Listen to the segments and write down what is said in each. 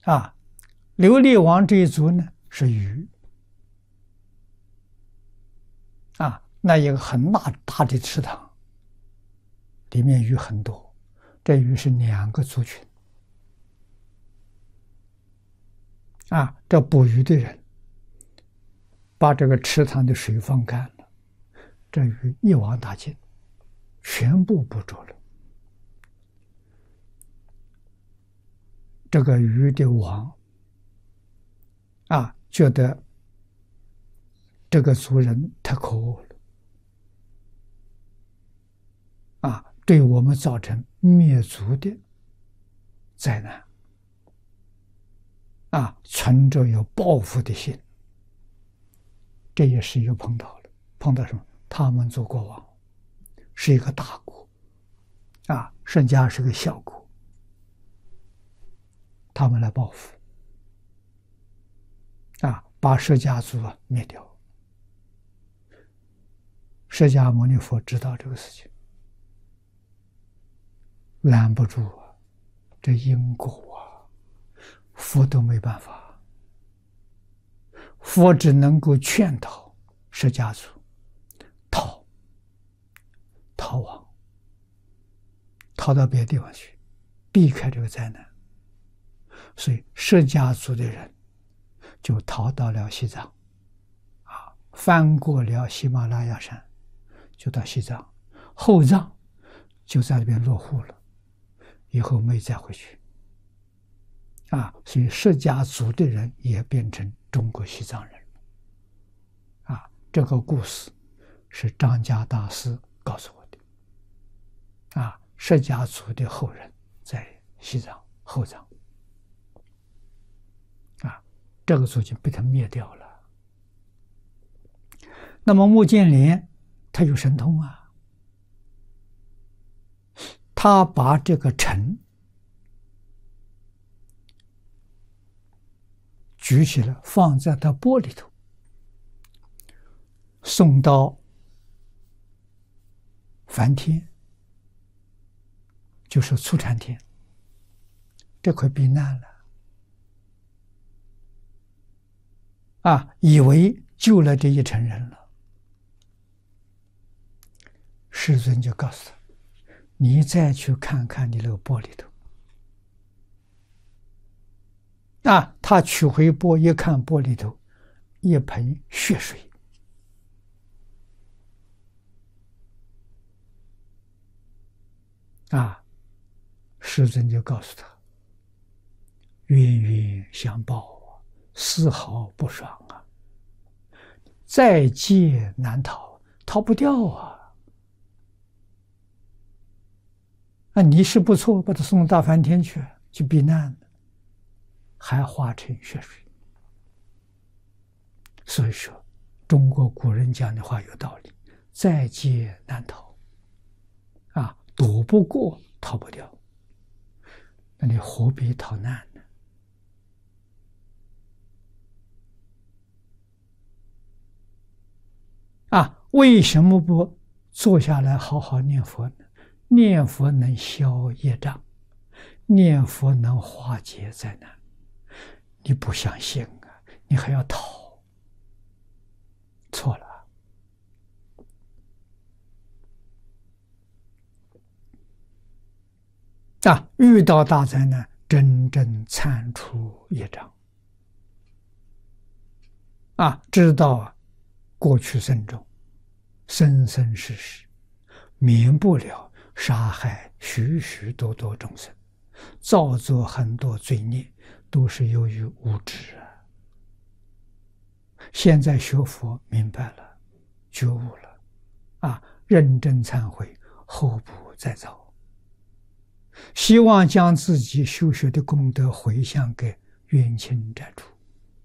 啊，琉璃王这一族呢是鱼啊，那一个很大的池塘，里面鱼很多，这鱼是2个族群啊。这捕鱼的人把这个池塘的水放干了，这鱼一网打尽，全部捕捉了。这个鱼的王啊，觉得这个族人太可恶了啊，对我们造成灭族的灾难啊，存着有报复的心。这也是又碰到了，碰到什么？他们做国王是一个大国啊，盛家是个小国，他们来报复啊，把释迦族灭掉。释迦牟尼佛知道这个事情，拦不住啊，这因果啊，佛都没办法。佛只能够劝导释迦族逃亡，逃到别的地方去，避开这个灾难。所以释迦族的人就逃到了西藏啊，翻过了喜马拉雅山，就到西藏，后藏就在那边落户了，以后没再回去啊。所以释迦族的人也变成中国西藏人啊。这个故事是张家大师告诉我的啊。释迦族的后人在西藏后藏啊，这个族就被他灭掉了。那么目犍连他有神通啊，他把这个尘举起来放在他钵里头，送到梵天，就是初禅天，这可避难了啊，以为救了这一乘人了。世尊就告诉他，你再去看看你那个钵里头啊。他取回钵一看，钵里头一盆血水啊。世尊就告诉他，冤冤相报啊，丝毫不爽啊，再劫难逃，逃不掉啊。你是不错，把他送到大梵天去避难，还化成血水。所以说，中国古人讲的话有道理，再劫难逃啊，躲不过，逃不掉，那你何必逃难呢？啊，为什么不坐下来好好念佛呢？念佛能消业障，念佛能化解灾难。你不相信啊，你还要逃，错了啊！遇到大灾难，真正铲除业障啊！知道过去生中生生世世免不了杀害许许多多众生，造作很多罪孽，都是由于无知啊。现在学佛明白了，觉悟了啊，认真忏悔，后不再造，希望将自己修学的功德回向给冤亲债主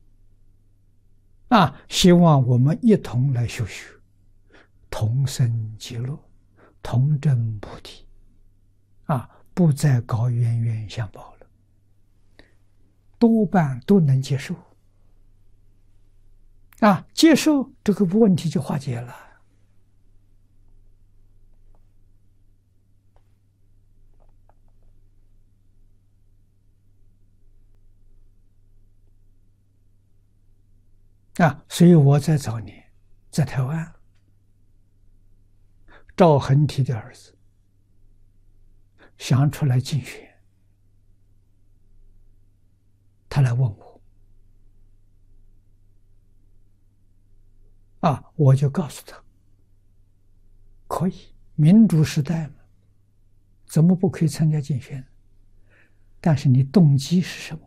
啊，希望我们一同来修学，同生极乐，同证菩提啊，不再搞冤冤相报了，多半都能接受啊，接受这个问题就化解了。 所以我在早年在台湾，赵恒提的儿子想出来竞选，他来问我，我就告诉他，可以，民主时代嘛，怎么不可以参加竞选？但是你动机是什么？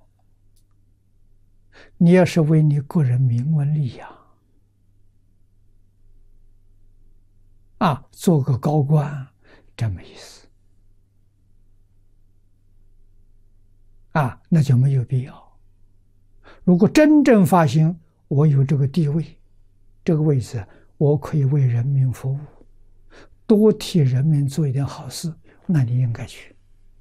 你要是为你个人名闻利养，做个高官，真没意思，那就没有必要。如果真正发现我有这个地位，这个位置，我可以为人民服务，多替人民做一点好事，那你应该去。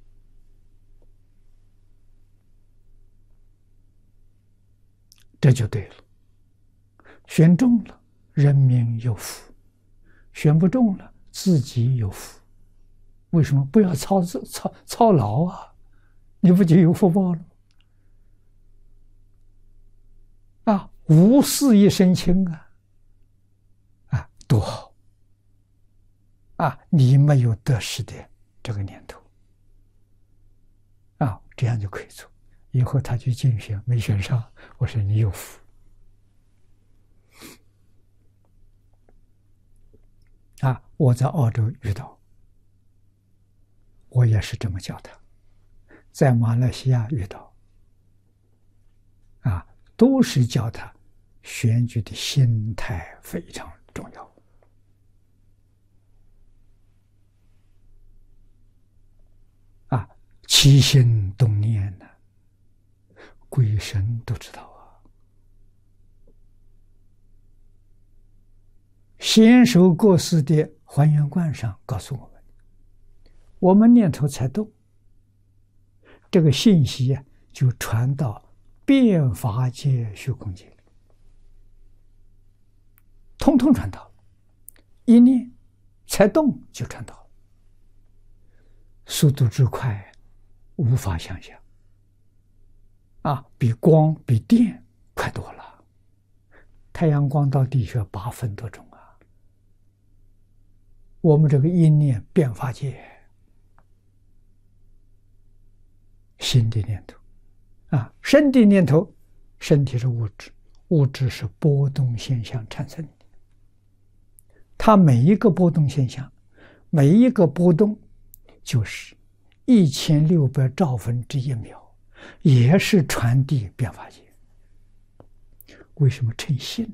这就对了。选中了，人民有福；选不中了，自己有福。为什么不要操劳啊？你不就有福报了？无事一身轻多好你没有得失的这个念头这样就可以做。以后他去竞选没选上，我说你有福我在澳洲遇到，我也是这么教他；在马来西亚遇到都是教他选举的心态非常重要起心动念呢，鬼神都知道先手过世的还原观上告诉我们念头才动，这个信息就传到变法界虚空界，通通传到，一念才动就传到，速度之快无法想象比光比电快多了。太阳光到地球8分多钟我们这个一念变法界，心的念头身的念头，身体是物质，物质是波动现象产生的，它每一个波动现象，每一个波动就是1600兆分之1秒，也是传递变法界。为什么称心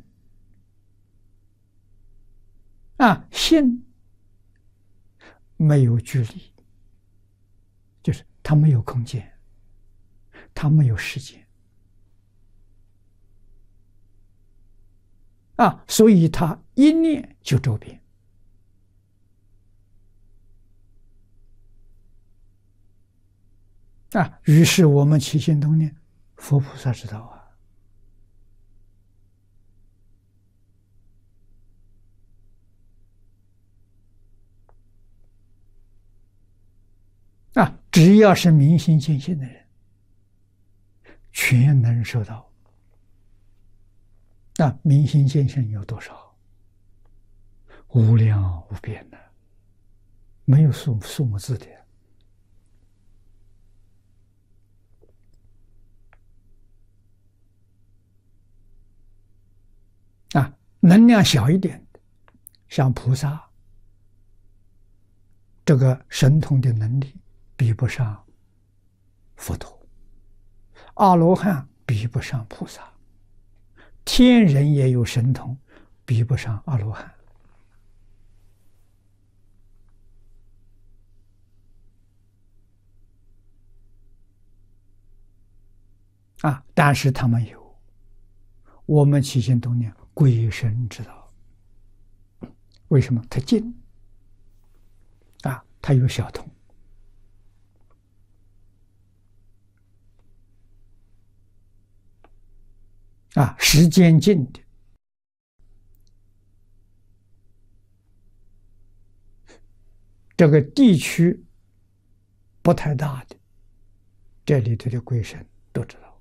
心没有距离，就是它没有空间，它没有时间所以它一念就周边于是我们起心动念，佛菩萨知道只要是明心见性的人，全能收到。明心见性有多少？无量无边的，没有数目字的能量小一点的，像菩萨，这个神通的能力比不上佛陀，阿罗汉比不上菩萨，天人也有神通，比不上阿罗汉但是他们有，我们起心动念，鬼神知道。为什么？他近他有小通时间近的，这个地区不太大的，这里头的鬼神都知道